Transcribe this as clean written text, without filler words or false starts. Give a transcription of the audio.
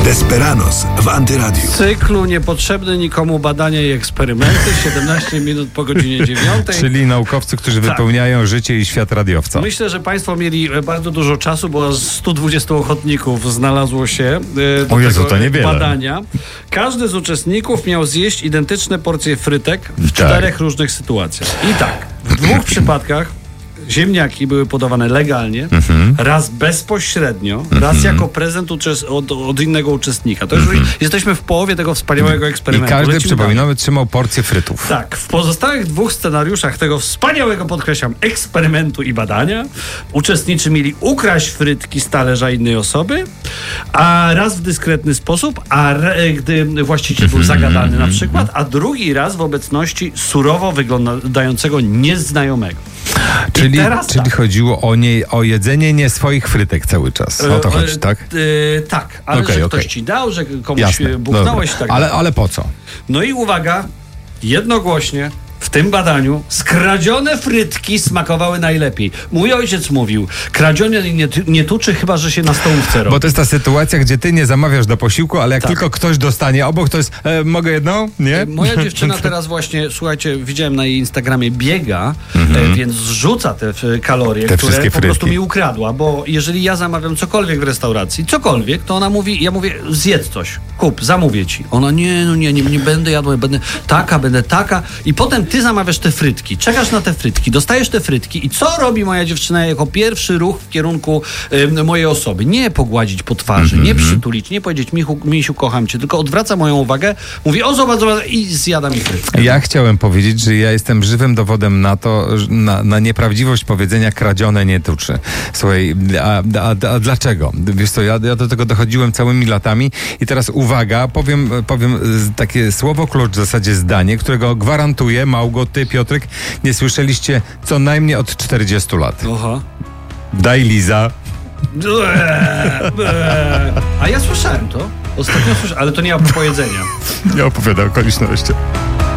Desperados w Antyradiu. W cyklu niepotrzebne nikomu badania i eksperymenty, 17 minut po godzinie 9. Czyli naukowcy, którzy wypełniają życie i świat radiowca. Myślę, że Państwo mieli bardzo dużo czasu, bo 120 ochotników znalazło się do to niewiele. badania. Każdy z uczestników miał zjeść identyczne porcje frytek w 4 różnych sytuacjach. I tak, w 2 przypadkach ziemniaki były podawane legalnie, raz bezpośrednio, raz jako prezent od innego uczestnika. To już jesteśmy w połowie tego wspaniałego eksperymentu. I każdy, przypominamy, trzymał porcję frytów. Tak, w pozostałych 2 scenariuszach tego wspaniałego, podkreślam, eksperymentu i badania uczestnicy mieli ukraść frytki z talerza innej osoby, a raz w dyskretny sposób, gdy właściciel był zagadany na przykład, a drugi raz w obecności surowo wyglądającego nieznajomego. Czyli chodziło o jedzenie nie swoich frytek cały czas. O to chodzi, tak? Tak, ale że ktoś ci dał, że komuś buchnąłeś i tak dalej. Ale po co? No i uwaga, jednogłośnie w tym badaniu skradzione frytki smakowały najlepiej. Mój ojciec mówił, kradzione nie tuczy, chyba że się na stołówce robi. Bo to jest ta sytuacja, gdzie ty nie zamawiasz do posiłku, ale jak tylko ktoś dostanie obok, to jest, mogę jedną? Nie? Moja dziewczyna teraz właśnie, słuchajcie, widziałem na jej Instagramie, biega, więc zrzuca te kalorie, które po prostu mi ukradła, bo jeżeli ja zamawiam cokolwiek w restauracji, to ona mówi, ja mówię, zjedz coś, kup, zamówię ci. Ona, nie będę jadła, będę taka i potem ty zamawiasz te frytki, czekasz na te frytki, dostajesz te frytki i co robi moja dziewczyna jako pierwszy ruch w kierunku mojej osoby? Nie pogładzić po twarzy, nie przytulić, nie powiedzieć Misiu, kocham cię, tylko odwraca moją uwagę, mówi zobacz i zjada mi frytkę. Ja chciałem powiedzieć, że ja jestem żywym dowodem na to, na nieprawdziwość powiedzenia kradzione nie tuczy. Słuchaj, a dlaczego? Wiesz co, ja do tego dochodziłem całymi latami i teraz uwaga, powiem takie słowo klucz, w zasadzie zdanie, którego gwarantuję, Małgoty, Piotrek, nie słyszeliście co najmniej od 40 lat. Aha. Daj Liza. A ja słyszałem to. Ostatnio słyszałem, ale to nie a propos jedzenia. Nie opowiadam okoliczności.